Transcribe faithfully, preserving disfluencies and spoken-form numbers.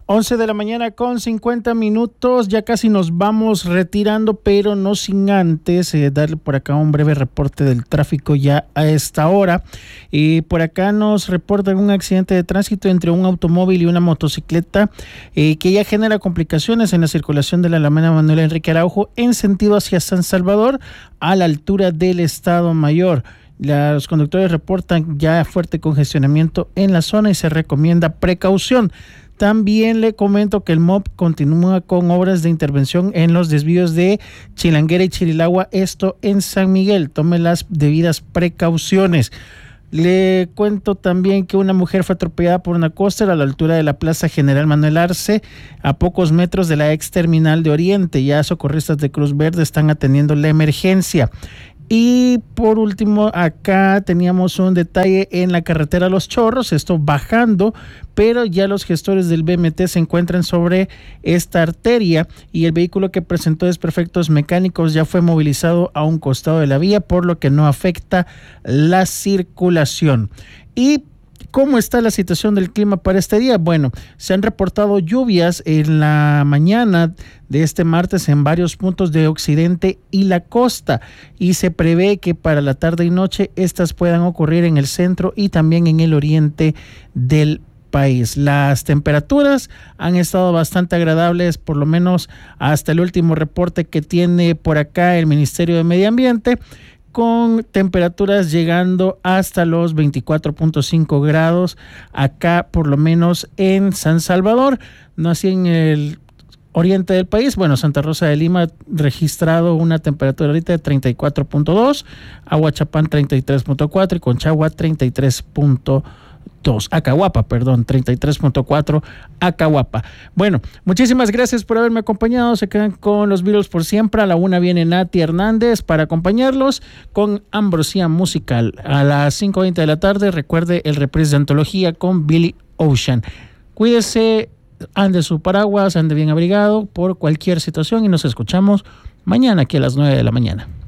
once de la mañana con cincuenta minutos, ya casi nos vamos retirando, pero no sin antes eh, darle por acá un breve reporte del tráfico ya a esta hora. Y por acá nos reportan un accidente de tránsito entre un automóvil y una motocicleta eh, que ya genera complicaciones en la circulación de la Alameda Manuel Enrique Araujo en sentido hacia San Salvador a la altura del Estado Mayor. Los conductores reportan ya fuerte congestionamiento en la zona y se recomienda precaución. También le comento que el M O P continúa con obras de intervención en los desvíos de Chilanguera y Chirilagua, esto en San Miguel. Tome las debidas precauciones. Le cuento también que una mujer fue atropellada por una coaster a la altura de la Plaza General Manuel Arce, a pocos metros de la ex terminal de Oriente. Ya socorristas de Cruz Verde están atendiendo la emergencia. Y por último, acá teníamos un detalle en la carretera Los Chorros, esto bajando, pero ya los gestores del B M T se encuentran sobre esta arteria y el vehículo que presentó desperfectos mecánicos ya fue movilizado a un costado de la vía, por lo que no afecta la circulación. Y ¿cómo está la situación del clima para este día? Bueno, se han reportado lluvias en la mañana de este martes en varios puntos de occidente y la costa, y se prevé que para la tarde y noche estas puedan ocurrir en el centro y también en el oriente del país. Las temperaturas han estado bastante agradables, por lo menos hasta el último reporte que tiene por acá el Ministerio de Medio Ambiente, con temperaturas llegando hasta los veinticuatro punto cinco grados acá, por lo menos en San Salvador, no así en el oriente del país. Bueno, Santa Rosa de Lima registrado una temperatura ahorita de treinta y cuatro punto dos, Aguachapán treinta y tres punto cuatro y Conchagua treinta y tres punto dos, Acahuapa, perdón, treinta y tres punto cuatro, Acahuapa. Bueno, muchísimas gracias por haberme acompañado. Se quedan con los Beatles por siempre. A la una viene Nati Hernández para acompañarlos con Ambrosía Musical. A las cinco veinte de la tarde, recuerde el reprise de Antología con Billy Ocean. Cuídese, ande su paraguas, ande bien abrigado por cualquier situación y nos escuchamos mañana aquí a las nueve de la mañana.